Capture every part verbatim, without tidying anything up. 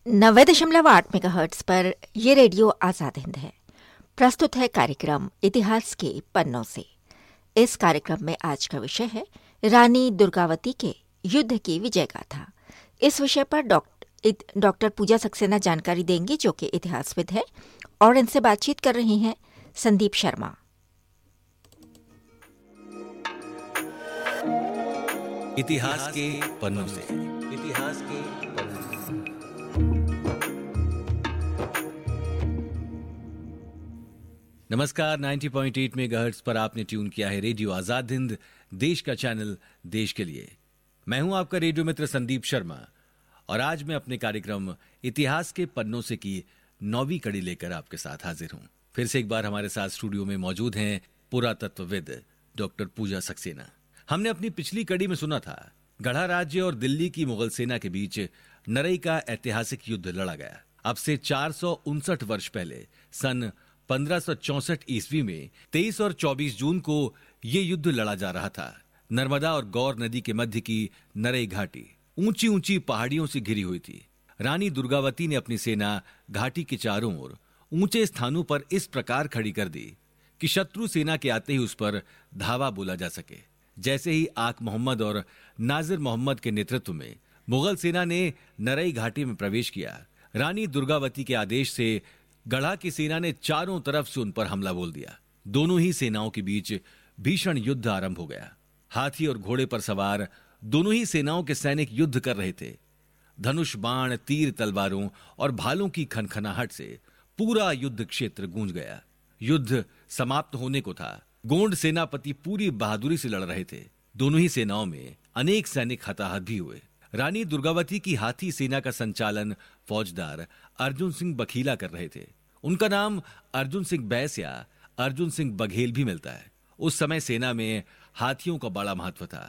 नब्बे दशमलव आठ मेगाहर्ट्ज पर ये रेडियो आजाद हिंद है। प्रस्तुत है कार्यक्रम इतिहास के पन्नों से। इस कार्यक्रम में आज का विषय है रानी दुर्गावती के युद्ध की विजय गाथा। इस विषय पर डॉक्टर डॉक्टर पूजा सक्सेना जानकारी देंगी, जो कि इतिहासविद है, और इनसे बातचीत कर रही हैं संदीप शर्मा। इतिहास के पन्नों से। इतिहास के पन्नों से। नमस्कार, नब्बे पॉइंट आठ मेगाहर्ट्ज पर आपने ट्यून किया है रेडियो आजाद हिंद, देश का चैनल देश के लिए। मैं हूं आपका रेडियो मित्र संदीप शर्मा, और आज मैं अपने कार्यक्रम इतिहास के पन्नों से की नौवीं कड़ी लेकर आपके साथ हाजिर हूं। फिर से एक बार हमारे साथ स्टूडियो में मौजूद हैं पुरातत्वविद डॉक्टर पूजा सक्सेना। हमने अपनी पिछली कड़ी में सुना था गढ़ा राज्य और दिल्ली की मुगल सेना के बीच नरई का ऐतिहासिक युद्ध लड़ा गया। अब से चार सौ उनसठ वर्ष पहले सन पंद्रह सौ चौसठ ईस्वी में तेईस और चौबीस जून को ये युद्ध लड़ा जा रहा था। नर्मदा और गौर नदी के मध्य की नरई घाटी ऊंची ऊंची पहाड़ियों से घिरी हुई थी। रानी दुर्गावती ने अपनी सेना घाटी के चारों ओर ऊंचे स्थानों पर इस प्रकार खड़ी कर दी कि शत्रु सेना के आते ही उस पर धावा बोला जा सके। जैसे ही आक मोहम्मद और नाजिर मोहम्मद के नेतृत्व में मुगल सेना ने नरई घाटी में प्रवेश किया, रानी दुर्गावती के आदेश से गढ़ा की सेना ने चारों तरफ से उन पर हमला बोल दिया। दोनों ही सेनाओं के बीच भीषण युद्ध आरंभ हो गया। हाथी और घोड़े पर सवार दोनों ही सेनाओं के सैनिक युद्ध कर रहे थे। धनुष बाण, तीर तलवारों और भालों की खनखनाहट से पूरा युद्ध क्षेत्र गूंज गया। युद्ध समाप्त होने को था। गोंड सेनापति पूरी बहादुरी से लड़ रहे थे। दोनों ही सेनाओं में अनेक सैनिक हताहत भी हुए। रानी दुर्गावती की हाथी सेना का संचालन फौजदार अर्जुन सिंह बखीला कर रहे थे। उनका नाम अर्जुन सिंह बैस या अर्जुन सिंह बघेल भी मिलता है। उस समय सेना में हाथियों का बड़ा महत्व था।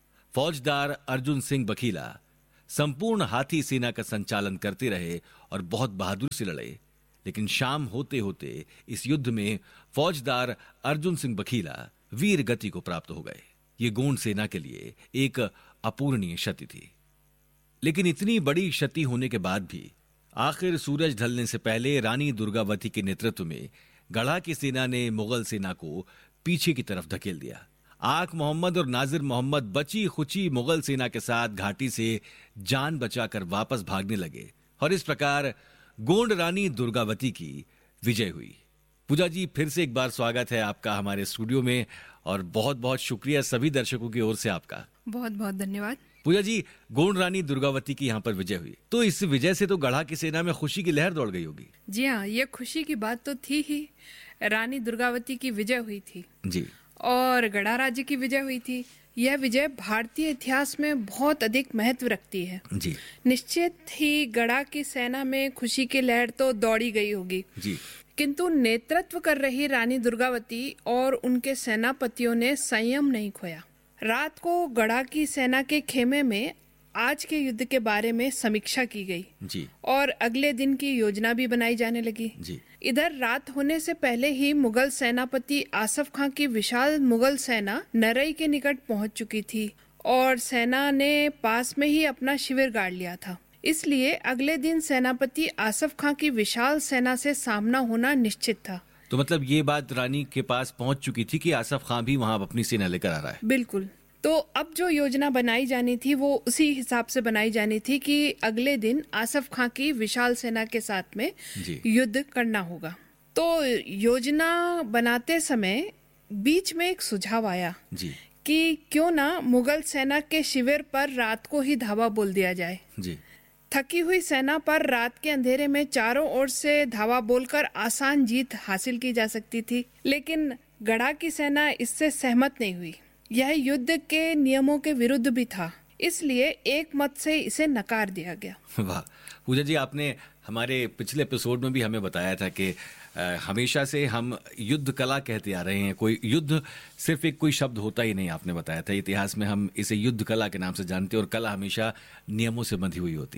फौजदार अर्जुन सिंह बखीला संपूर्ण हाथी सेना का संचालन करते रहे और बहुत बहादुरी से लड़े। लेकिन शाम होते होते इस युद्ध में फौजदार अर्जुन सिंह बखीला वीर गति को प्राप्त हो गए। ये गोंड सेना के लिए एक अपूरणीय क्षति थी। लेकिन इतनी बड़ी क्षति होने के बाद भी आखिर सूरज ढलने से पहले रानी दुर्गावती के नेतृत्व में गढ़ा की सेना ने मुगल सेना को पीछे की तरफ धकेल दिया। आक मोहम्मद और नाजिर मोहम्मद बची खुची मुगल सेना के साथ घाटी से जान बचाकर वापस भागने लगे, और इस प्रकार गोंड रानी दुर्गावती की विजय हुई। पूजा जी, फिर से एक बार स्वागत है आपका हमारे स्टूडियो में, और बहुत बहुत शुक्रिया सभी दर्शकों की ओर से आपका। बहुत बहुत धन्यवाद। पूजा जी, गोंड रानी दुर्गावती की यहाँ पर विजय हुई, तो इस विजय से तो गढ़ा की सेना में खुशी की लहर दौड़ गई होगी। जी हाँ, ये खुशी की बात तो थी ही। रानी दुर्गावती की विजय हुई थी जी, और गढ़ा राज्य की विजय हुई थी। यह विजय भारतीय इतिहास में बहुत अधिक महत्व रखती है जी। निश्चित ही गढ़ा की सेना में खुशी की लहर तो दौड़ी गई होगी जी, किंतु नेतृत्व कर रही रानी दुर्गावती और उनके सेनापतियों ने संयम नहीं खोया। रात को गढ़ा की सेना के खेमे में आज के युद्ध के बारे में समीक्षा की गई जी, और अगले दिन की योजना भी बनाई जाने लगी जी। इधर रात होने से पहले ही मुगल सेनापति आसफ खां की विशाल मुगल सेना नरई के निकट पहुंच चुकी थी, और सेना ने पास में ही अपना शिविर गाड़ लिया था। इसलिए अगले दिन सेनापति आसफ खां की विशाल सेना से सामना होना निश्चित था। तो मतलब ये बात रानी के पास पहुंच चुकी थी कि आसफ खां भी वहां अपनी सेना लेकर आ रहा है। बिल्कुल। तो अब जो योजना बनाई जानी थी वो उसी हिसाब से बनाई जानी थी कि अगले दिन आसफ खां की विशाल सेना के साथ में युद्ध करना होगा। तो योजना बनाते समय बीच में एक सुझाव आया जी, कि क्यों ना मुगल सेना के शिविर पर रात को ही धावा बोल दिया जाए। जी। थकी हुई सेना पर रात के अंधेरे में चारों ओर से धावा बोलकर आसान जीत हासिल की जा सकती थी, लेकिन गढ़ा की सेना इससे सहमत नहीं हुई। यह युद्ध के नियमों के विरुद्ध भी था, इसलिए एक मत से इसे नकार दिया गया। वाह पूजा जी, आपने हमारे पिछले एपिसोड में भी हमें बताया था कि हमेशा से हम युद्ध कला कहते आ रहे हैं। कोई युद्ध सिर्फ एक कोई शब्द होता ही नहीं, आपने बताया था। इतिहास में हम इसे युद्ध कला के नाम से जानते हैं, और कला हमेशा नियमों से बंधी हुई होती है।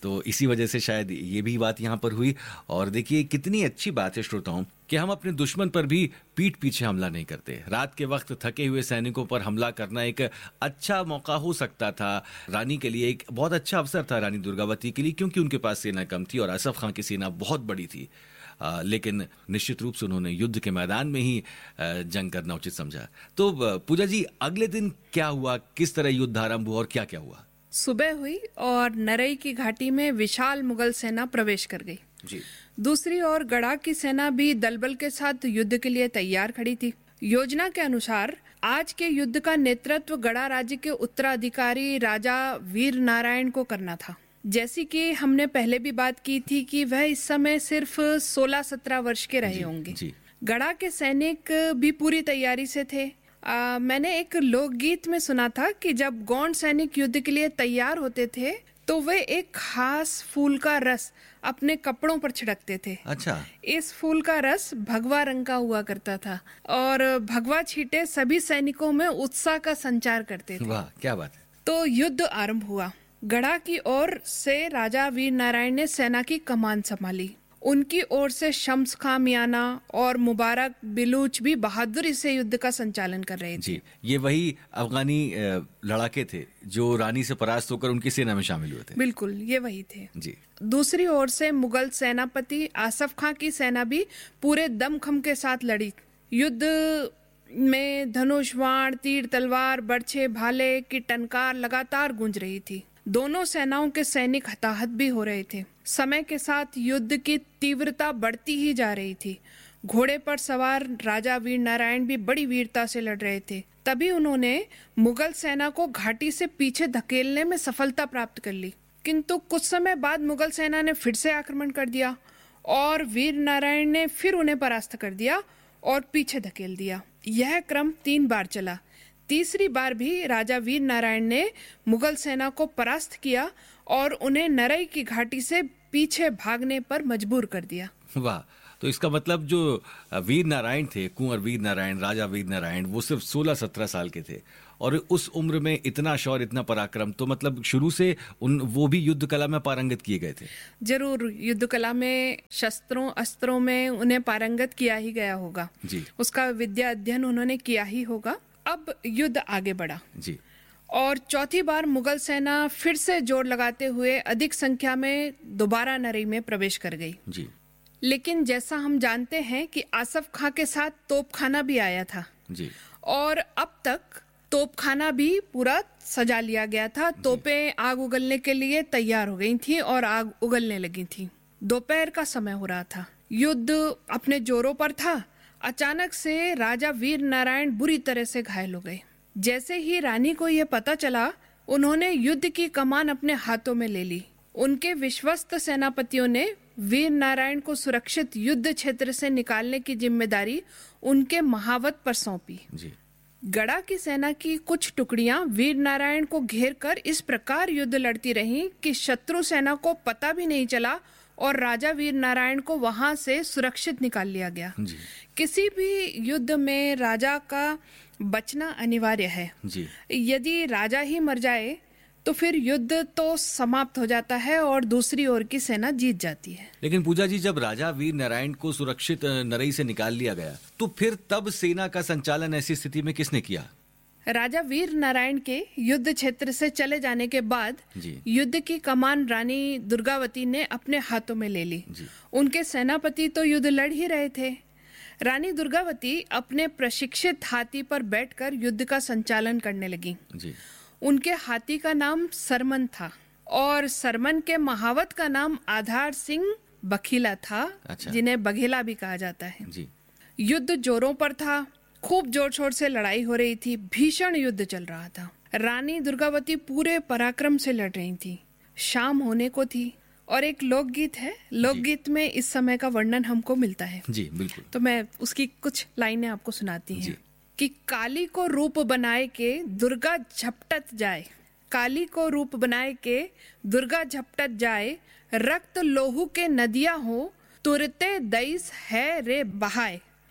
तो इसी वजह से शायद ये भी बात यहाँ पर हुई। और देखिए कितनी अच्छी बात है श्रोताओं कि हम अपने दुश्मन पर भी पीठ पीछे हमला नहीं करते। रात के वक्त थके हुए सैनिकों पर हमला करना एक अच्छा मौका हो सकता था रानी के लिए, एक बहुत अच्छा अवसर था रानी दुर्गावती के लिए, क्योंकि उनके पास सेना कम थी और आसफ खां की सेना बहुत बड़ी थी। आ, लेकिन निश्चित रूप से उन्होंने युद्ध के मैदान में ही आ, जंग करना उचित समझा। तो पूजा जी, अगले दिन क्या हुआ, किस तरह युद्ध आरंभ हुआ और क्या क्या हुआ? सुबह हुई और नरई की घाटी में विशाल मुगल सेना प्रवेश कर गई जी। दूसरी ओर गड़ा की सेना भी दलबल के साथ युद्ध के लिए तैयार खड़ी थी। योजना के अनुसार आज के युद्ध का नेतृत्व गड़ा राज्य के उत्तराधिकारी राजा वीर नारायण को करना था। जैसी कि हमने पहले भी बात की थी कि वह इस समय सिर्फ सोलह सत्रह वर्ष के रहे होंगे। गड़ा के सैनिक भी पूरी तैयारी से थे। आ, मैंने एक लोकगीत में सुना था कि जब गौंड सैनिक युद्ध के लिए तैयार होते थे तो वे एक खास फूल का रस अपने कपड़ों पर छिड़कते थे। अच्छा। इस फूल का रस भगवा रंग का हुआ करता था और भगवा छींटे सभी सैनिकों में उत्साह का संचार करते थे। वाह, क्या बात है। तो युद्ध आरंभ हुआ। गढ़ा की ओर से राजा वीर नारायण ने सेना की कमान संभाली। उनकी ओर से शम्स खां मियाना और मुबारक बिलूच भी बहादुरी से युद्ध का संचालन कर रहे थे। जी, ये वही अफगानी लड़ाके थे जो रानी से परास्त होकर उनकी सेना में शामिल हुए थे। बिल्कुल, ये वही थे। जी। दूसरी ओर से मुगल सेनापति आसफ खां की सेना भी पूरे दमखम के साथ लड़ी। युद्ध में धनुष, बाण, तीर, तलवार, बर्छे, भाले की टनकार लगातार गूंज रही थी। दोनों सेनाओं के सैनिक हताहत भी हो रहे थे। समय के साथ युद्ध की तीव्रता बढ़ती ही जा रही थी। घोड़े पर सवार राजा वीर नारायण भी बड़ी वीरता से लड़ रहे थे। तभी उन्होंने मुगल सेना को घाटी से पीछे धकेलने में सफलता प्राप्त कर ली, किंतु कुछ समय बाद मुगल सेना ने फिर से आक्रमण कर दिया और वीर नारायण ने फिर उन्हें परास्त कर दिया और पीछे धकेल दिया। यह क्रम तीन बार चला। तीसरी बार भी राजा वीर नारायण ने मुगल सेना को परास्त किया और उन्हें नरई की घाटी से पीछे भागने पर मजबूर कर दिया। वाह, तो इसका मतलब जो वीर नारायण थे, कुंवर वीर नारायण, राजा वीर नारायण, वो सिर्फ सोलह सत्रह साल के थे और उस उम्र में इतना शौर्य, इतना पराक्रम, तो मतलब शुरू से उन वो भी युद्ध कला में पारंगत किए गए थे। जरूर, युद्ध कला में शस्त्रों अस्त्रों में उन्हें पारंगत किया ही गया होगा। जी। उसका विद्या अध्ययन उन्होंने किया ही होगा। अब युद्ध आगे बढ़ा जी। और चौथी बार मुगल सेना फिर से जोर लगाते हुए अधिक संख्या में दोबारा नरई में प्रवेश कर गई। जी। लेकिन जैसा हम जानते हैं कि आसफ खां के साथ तोपखाना भी आया था। जी। और अब तक तोपखाना भी पूरा सजा लिया गया था। तोपें आग उगलने के लिए तैयार हो गई थी और आग उगलने लगी थी। दोपहर का समय हो रहा था। युद्ध अपने जोरों पर था। अचानक से राजा वीर नारायण बुरी तरह से घायल हो गए। जैसे ही रानी को यह पता चला, उन्होंने युद्ध की कमान अपने हाथों में ले ली। उनके विश्वस्त सेनापतियों ने वीर नारायण को सुरक्षित युद्ध क्षेत्र से निकालने की जिम्मेदारी उनके महावत पर सौंपी। जी। गड़ा की सेना की कुछ टुकड़ियां वीर नारायण को घेर कर इस प्रकार युद्ध लड़ती रहीं कि शत्रु सेना को पता भी नहीं चला और राजा वीर नारायण को वहां से सुरक्षित निकाल लिया गया। जी। किसी भी युद्ध में राजा का बचना अनिवार्य है। जी। यदि राजा ही मर जाए तो फिर युद्ध तो समाप्त हो जाता है और दूसरी ओर की सेना जीत जाती है। लेकिन पूजा जी, जब राजा वीर नारायण को सुरक्षित नरई से निकाल लिया गया तो फिर तब सेना का संचालन ऐसी स्थिति में किसने किया? राजा वीर नारायण के युद्ध क्षेत्र से चले जाने के बाद युद्ध की कमान रानी दुर्गावती ने अपने हाथों में ले ली। उनके सेनापति तो युद्ध लड़ ही रहे थे। रानी दुर्गावती अपने प्रशिक्षित हाथी पर बैठकर युद्ध का संचालन करने लगी। जी। उनके हाथी का नाम सरमन था और सरमन के महावत का नाम आधार सिंह बखीला था। अच्छा। जिन्हें बघेला भी कहा जाता है। जी। युद्ध जोरों पर था। खूब जोर शोर से लड़ाई हो रही थी। भीषण युद्ध चल रहा था। रानी दुर्गावती पूरे पराक्रम से लड़ रही थी। शाम होने को थी और एक लोकगीत है। लोकगीत में इस समय का वर्णन हमको मिलता है। जी, बिल्कुल। तो मैं उसकी कुछ लाइनें आपको सुनाती हूँ कि काली को रूप बनाए के दुर्गा झपटत जाए, काली को रूप बनाए के दुर्गा झपटत जाए, रक्त लोहू के नदियां हो तुरते दईस है रे बहाए,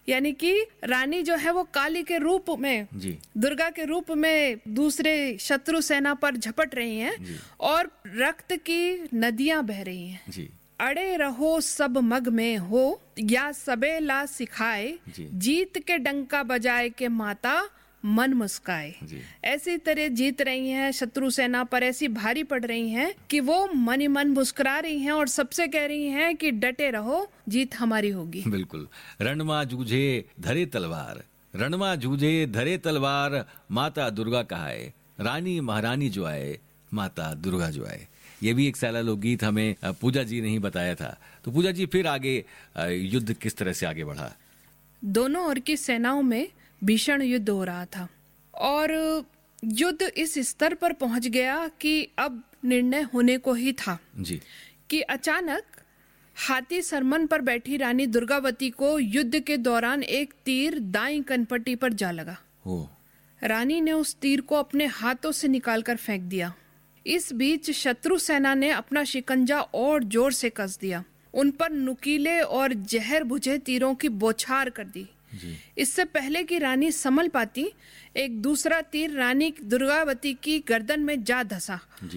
यानी कि रानी जो है वो काली के रूप में जी। दुर्गा के रूप में दूसरे शत्रु सेना पर झपट रही हैं और रक्त की नदियां बह रही हैं जी। अड़े रहो सब मग में हो या सबेला सिखाए, जीत के डंका बजाए के माता मन मुस्काए। ऐसी तरह जीत रही हैं शत्रु सेना पर, ऐसी भारी पड़ रही हैं कि वो मन ही मन मुस्कुरा रही हैं और सबसे कह रही हैं कि डटे रहो, जीत हमारी होगी। बिल्कुल। रणमा जूझे धरे तलवार, रणमा जूझे धरे तलवार, माता दुर्गा कहाए, रानी महारानी जो आए, माता दुर्गा जो आए। ये भी एक सैला लोकगीत हमें पूजा जी ने ही बताया था। तो पूजा जी, फिर आगे युद्ध किस तरह से आगे बढ़ा? दोनों ओर की सेनाओं में भीषण युद्ध हो रहा था और युद्ध इस स्तर पर पहुंच गया कि अब निर्णय होने को ही था जी। कि अचानक हाथी सरमन पर बैठी रानी दुर्गावती को युद्ध के दौरान एक तीर दाईं कनपट्टी पर जा लगा। ओ। रानी ने उस तीर को अपने हाथों से निकालकर फेंक दिया। इस बीच शत्रु सेना ने अपना शिकंजा और जोर से कस दिया, उन पर नुकीले और जहर बुझे तीरों की बौछार कर दी। इससे पहले कि रानी संभल पाती, एक दूसरा तीर रानी दुर्गावती की गर्दन में जा धंसा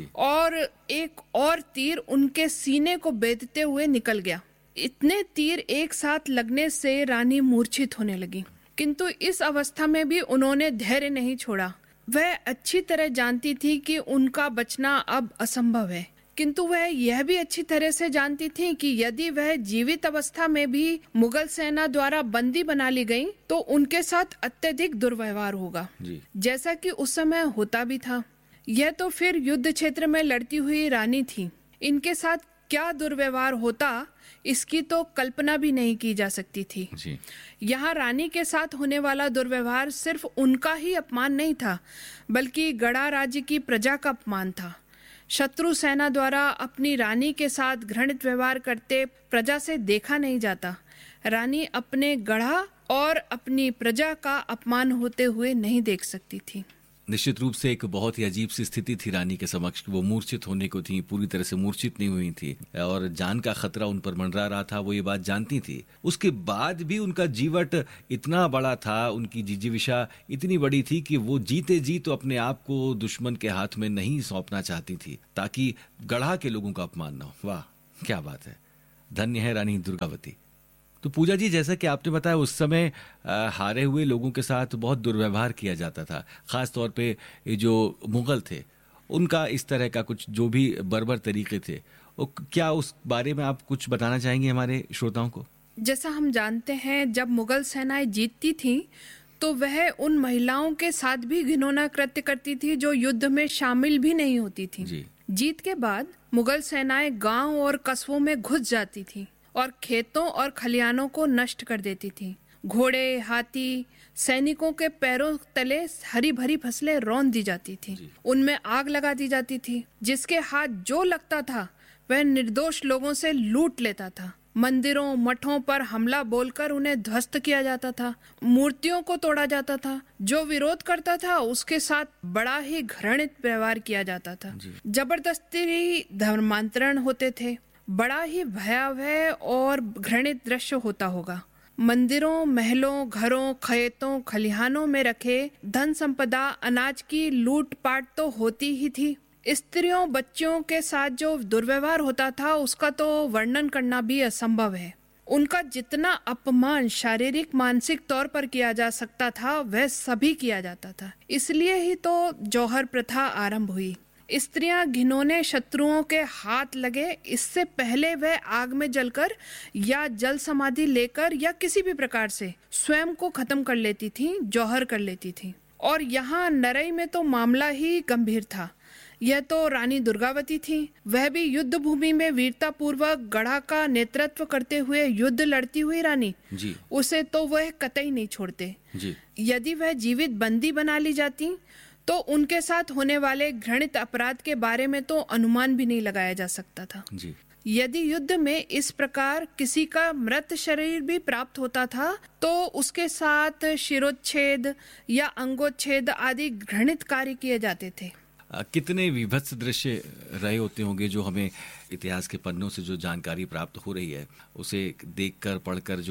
और एक और तीर उनके सीने को बेधते हुए निकल गया। इतने तीर एक साथ लगने से रानी मूर्छित होने लगी, किंतु इस अवस्था में भी उन्होंने धैर्य नहीं छोड़ा। वह अच्छी तरह जानती थी कि उनका बचना अब असंभव है, किंतु वह यह भी अच्छी तरह से जानती थी कि यदि वह जीवित अवस्था में भी मुगल सेना द्वारा बंदी बना ली गई तो उनके साथ अत्यधिक दुर्व्यवहार होगा, जैसा कि उस समय होता भी था। यह तो फिर युद्ध क्षेत्र में लड़ती हुई रानी थी, इनके साथ क्या दुर्व्यवहार होता इसकी तो कल्पना भी नहीं की जा सकती थी। यहाँ रानी के साथ होने वाला दुर्व्यवहार सिर्फ उनका ही अपमान नहीं था, बल्कि गड़ा राज्य की प्रजा का अपमान था। शत्रु सेना द्वारा अपनी रानी के साथ घृणित व्यवहार करते प्रजा से देखा नहीं जाता। रानी अपने गढ़ा और अपनी प्रजा का अपमान होते हुए नहीं देख सकती थी। निश्चित रूप से एक बहुत ही अजीब सी स्थिति थी रानी के समक्ष। वो मूर्छित होने को थी, पूरी तरह से मूर्छित नहीं हुई थी और जान का खतरा उन पर मंडरा रहा था, वो ये बात जानती थी। उसके बाद भी उनका जीवट इतना बड़ा था, उनकी जिजीविषा इतनी बड़ी थी कि वो जीते जी तो अपने आप को दुश्मन के हाथ में नहीं सौंपना चाहती थी ताकि गढ़ा के लोगों का अपमान न हो। वाह, क्या बात है, धन्य है रानी दुर्गावती। तो पूजा जी, जैसा कि आपने बताया उस समय आ, हारे हुए लोगों के साथ बहुत दुर्व्यवहार किया जाता था, खास तौर पे ये जो मुगल थे उनका इस तरह का कुछ जो भी बर्बर तरीके थे, क्या उस बारे में आप कुछ बताना चाहेंगे हमारे श्रोताओं को? जैसा हम जानते हैं, जब मुगल सेनाएं जीतती थीं तो वह उन महिलाओं के साथ भी घिनौना कृत्य करती थी जो युद्ध में शामिल भी नहीं होती थी। जी। जीत के बाद मुगल सेनाएं गांव और कस्बों में घुस जाती थी और खेतों और खलिहानों को नष्ट कर देती थी। घोड़े, हाथी, सैनिकों के पैरों तले हरी भरी फसलें रौंद दी जाती थी, उनमें आग लगा दी जाती थी। जिसके हाथ जो लगता था वह निर्दोष लोगों से लूट लेता था। मंदिरों, मठों पर हमला बोलकर उन्हें ध्वस्त किया जाता था, मूर्तियों को तोड़ा जाता था। जो विरोध करता था उसके साथ बड़ा ही घृणित व्यवहार किया जाता था। जबरदस्ती धर्मांतरण होते थे। बड़ा ही भयावह और घृणित दृश्य होता होगा। मंदिरों, महलों, घरों, खेतों, खलिहानों में रखे धन संपदा, अनाज की लूटपाट तो होती ही थी। स्त्रियों, बच्चों के साथ जो दुर्व्यवहार होता था उसका तो वर्णन करना भी असंभव है। उनका जितना अपमान शारीरिक मानसिक तौर पर किया जा सकता था वह सभी किया जाता था। इसलिए ही तो जौहर प्रथा आरंभ हुई। स्त्रियां घिनौने शत्रुओं के हाथ लगे इससे पहले वह आग में जलकर या जल समाधि लेकर या किसी भी प्रकार से स्वयं को खत्म कर लेती थी, जौहर कर लेती थी। और यहाँ नरई में तो मामला ही गंभीर था। यह तो रानी दुर्गावती थी, वह भी युद्ध भूमि में वीरता पूर्वक गढ़ा का नेतृत्व करते हुए युद्ध लड़ती हुई रानी जी। उसे तो वह कतई नहीं छोड़ते जी। यदि वह जीवित बंदी बना ली जाती तो उनके साथ होने वाले घृणित अपराध के बारे में तो अनुमान भी नहीं लगाया जा सकता था जी। यदि युद्ध में इस प्रकार किसी का मृत शरीर भी प्राप्त होता था तो उसके साथ शिरोच्छेद या अंगोच्छेद आदि घृणित कार्य किए जाते थे। आ, कितने विभत्स दृश्य रहे होते होंगे जो हमें इतिहास के पन्नों से जो जानकारी प्राप्त हो रही है उसे देखकर पढ़कर जो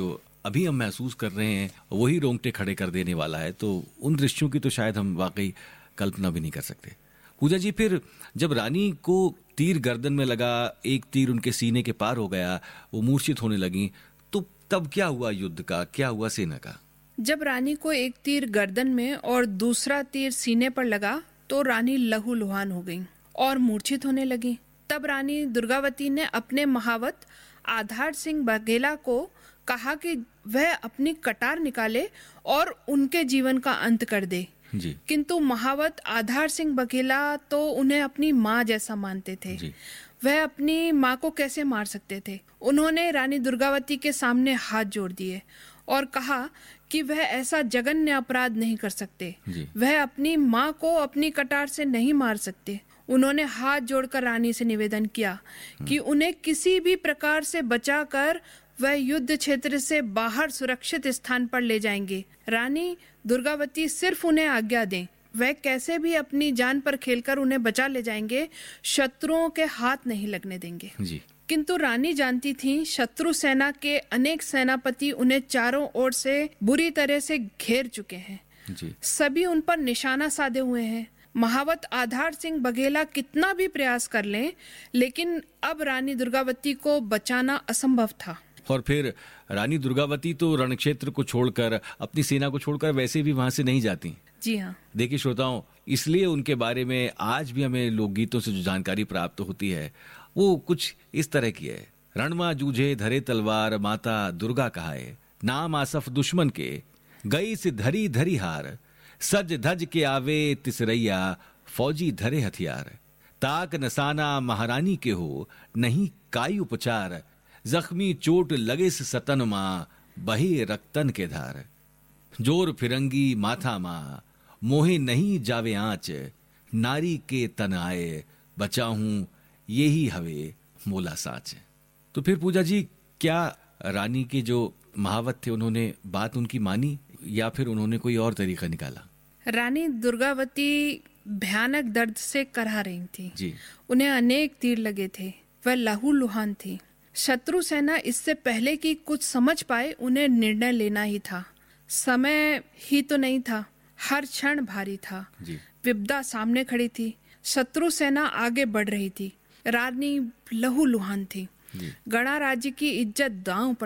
अभी हम महसूस कर रहे हैं वही रोंगटे खड़े कर देने वाला है, तो उन दृश्यों की तो शायद हम वाकई कल्पना भी नहीं कर सकते। पूजा जी, फिर जब रानी को तीर गर्दन में लगा, एक तीर उनके सीने के पार हो गया, वो मूर्छित होने लगी, तो तब क्या हुआ युद्ध का, क्या हुआ सेना का? जब रानी को एक तीर गर्दन में और दूसरा तीर सीने पर लगा तो रानी लहूलुहान हो गई और मूर्छित होने लगी। तब रानी दुर्गावती ने अपने महावत आधार सिंह बघेला को कहा कि वह अपनी कटार निकाले और उनके जीवन का अंत कर दे। जी। किंतु महावत आधार सिंह बघेला तो उन्हें अपनी माँ जैसा मानते थे। जी। वह अपनी माँ को कैसे मार सकते थे? उन्होंने रानी दुर्गावती के सामने हाथ जोड़ दिए और कहा कि वह ऐसा जघन्य अपराध नहीं कर सकते। जी। वह अपनी माँ को अपनी कटार से नहीं मार सकते। उन्होंने हाथ जोड़कर रानी से निवेदन किया कि उन्हें किसी भी प्रकार से बचाकर वह युद्ध क्षेत्र से बाहर सुरक्षित स्थान पर ले जाएंगे। रानी दुर्गावती सिर्फ उन्हें आज्ञा दें, वह कैसे भी अपनी जान पर खेलकर उन्हें बचा ले जाएंगे, शत्रुओं के हाथ नहीं लगने देंगे। जी। किंतु रानी जानती थी शत्रु सेना के अनेक सेनापति उन्हें चारों ओर से बुरी तरह से घेर चुके हैं। जी। सभी उन पर निशाना साधे हुए हैं। महावत आधार सिंह बघेला कितना भी प्रयास कर लें, लेकिन अब रानी दुर्गावती को बचाना असंभव था। और फिर रानी दुर्गावती तो रणक्षेत्र को छोड़कर, अपनी सेना को छोड़कर वैसे भी वहां से नहीं जाती। जी हाँ। देखिए श्रोताओं, इसलिए उनके बारे में आज भी हमें लोकगीतों से जो जानकारी प्राप्त होती है वो कुछ इस तरह की है। रणमा जूझे धरे तलवार, माता दुर्गा कहाए, नाम आसफ दुश्मन के, गई से धरी धरी हार, सज धज के आवे तिसरैया, फौजी धरे हथियार, ताक नसाना महारानी के हो, नहीं काई उपचार, जख्मी चोट लगे से सतन माँ, बही रक्तन के धार, जोर फिरंगी माथा माँ, मोहे नहीं जावे आँच, नारी के तन आए, बचाहूं यही हवे मोला साच। तो फिर पूजा जी, क्या रानी के जो महावत थे उन्होंने बात उनकी मानी या फिर उन्होंने कोई और तरीका निकाला? रानी दुर्गावती भयानक दर्द से करहा रही थी। जी। उन्हें अनेक तीर लगे थे, वह लहूलुहान थी। शत्रु सेना इससे पहले कि कुछ समझ पाए उन्हें निर्णय लेना ही था। समय ही तो नहीं था, हर क्षण भारी था। जी। विपदा सामने खड़ी थी, शत्रु सेना आगे बढ़ रही थी। रानी लहूलुहान थी। जी। गणा राज्य की इज्जत दांव पर